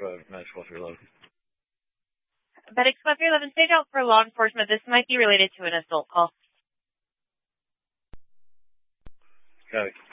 Medical 311. Medical 311, stage out for law enforcement. This might be related to an assault call. Got it.